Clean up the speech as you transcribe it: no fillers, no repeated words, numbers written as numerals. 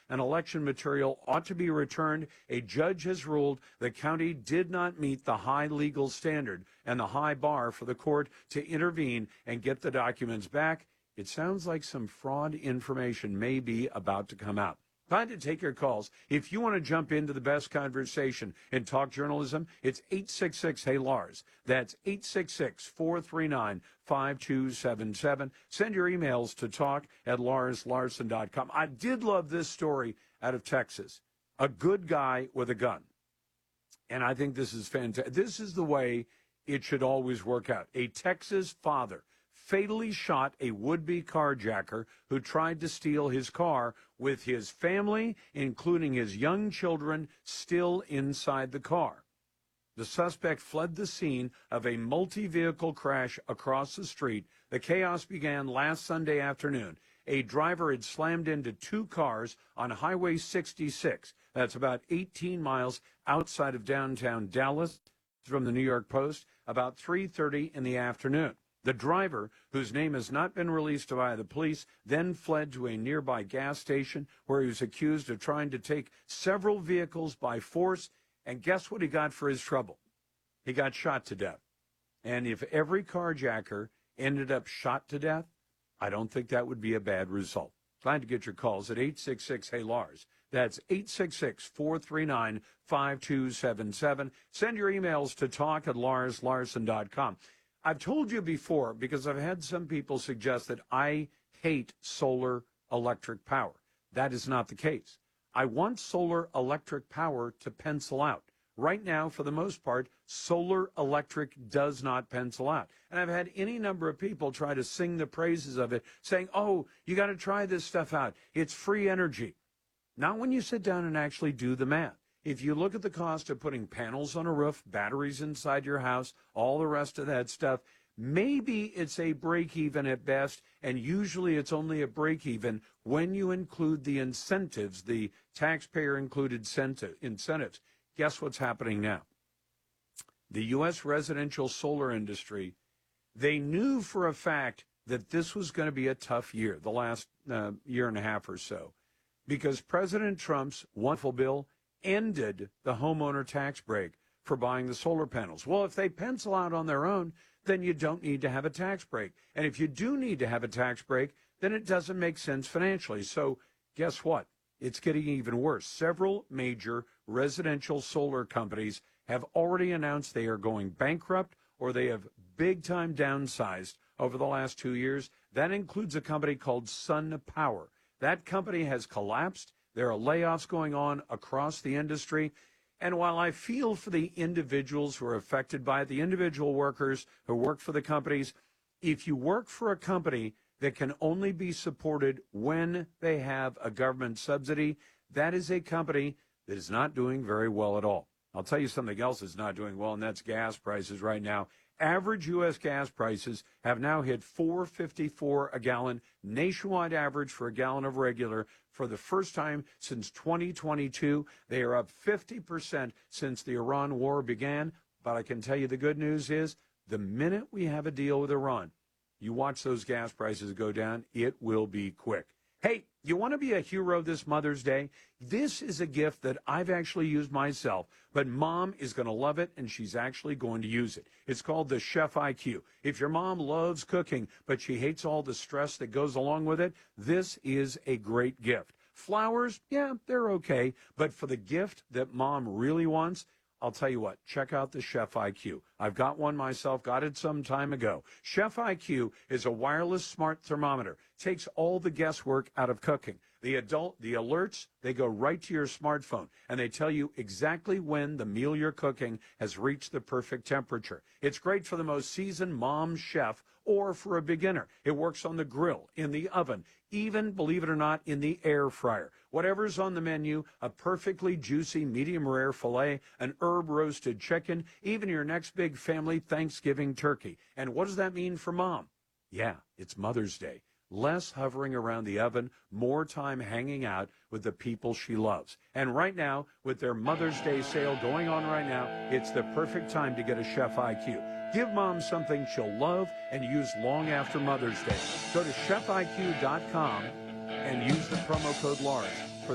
and election material ought to be returned. A judge has ruled the county did not meet the high legal standard and the high bar for the court to intervene and get the documents back. It sounds like some fraud information may be about to come out. Time to take your calls. If you want to jump into the best conversation in talk journalism, it's 866-HEY-LARS. That's 866-439-5277. Send your emails to talk@larslarson.com. I did love this story out of Texas. A good guy with a gun. And I think this is fantastic. This is the way it should always work out. A Texas father fatally shot a would-be carjacker who tried to steal his car with his family, including his young children, still inside the car. The suspect fled the scene of a multi-vehicle crash across the street. The chaos began last Sunday afternoon. A driver had slammed into two cars on Highway 66. That's about 18 miles outside of downtown Dallas, from the New York Post, about 3:30 in the afternoon. The driver, whose name has not been released by the police, then fled to a nearby gas station where he was accused of trying to take several vehicles by force. And guess what he got for his trouble? He got shot to death. And if every carjacker ended up shot to death, I don't think that would be a bad result. Glad to get your calls at 866-HEY-LARS. That's 866-439-5277. Send your emails to talk@larslarson.com. I've told you before, because I've had some people suggest that I hate solar electric power. That is not the case. I want solar electric power to pencil out. Right now, for the most part, solar electric does not pencil out. And I've had any number of people try to sing the praises of it, saying, oh, you got to try this stuff out. It's free energy. Not when you sit down and actually do the math. If you look at the cost of putting panels on a roof, batteries inside your house, all the rest of that stuff, maybe it's a break-even at best, and usually it's only a break-even when you include the incentives, the taxpayer-included incentives. Guess what's happening now? The U.S. residential solar industry, they knew for a fact that this was going to be a tough year, the last year and a half or so, because President Trump's wonderful bill ended the homeowner tax break for buying the solar panels. Well, if they pencil out on their own, then you don't need to have a tax break. And if you do need to have a tax break, then it doesn't make sense financially. So guess what? It's getting even worse. Several major residential solar companies have already announced they are going bankrupt, or they have big-time downsized over the last 2 years. That includes a company called SunPower. That company has collapsed. There are layoffs going on across the industry. And while I feel for the individuals who are affected by it, the individual workers who work for the companies, if you work for a company that can only be supported when they have a government subsidy, that is a company that is not doing very well at all. I'll tell you something else that's not doing well, and that's gas prices right now. Average U.S. gas prices have now hit $4.54 a gallon, nationwide average for a gallon of regular for the first time since 2022. They are up 50% since the Iran war began. But I can tell you the good news is the minute we have a deal with Iran, you watch those gas prices go down, it will be quick. Hey, you want to be a hero this Mother's Day? This is a gift that I've actually used myself, but Mom is going to love it, and she's actually going to use it. It's called the Chef IQ. If your mom loves cooking, but she hates all the stress that goes along with it, this is a great gift. Flowers, yeah, they're okay, but for the gift that Mom really wants, I'll tell you what, check out the Chef IQ. I've got one myself, got it some time ago. Chef IQ is a wireless smart thermometer. Takes all the guesswork out of cooking. The alerts, they go right to your smartphone, and they tell you exactly when the meal you're cooking has reached the perfect temperature. It's great for the most seasoned mom chef or for a beginner. It works on the grill, in the oven, even, believe it or not, in the air fryer. Whatever's on the menu, a perfectly juicy medium rare filet, an herb roasted chicken, even your next big family Thanksgiving turkey. And what does that mean for Mom? Yeah, it's Mother's Day. Less hovering around the oven, more time hanging out with the people she loves. And right now, with their Mother's Day sale going on right now, it's the perfect time to get a Chef IQ. Give Mom something she'll love and use long after Mother's Day. Go to chefiq.com and use the promo code LARS.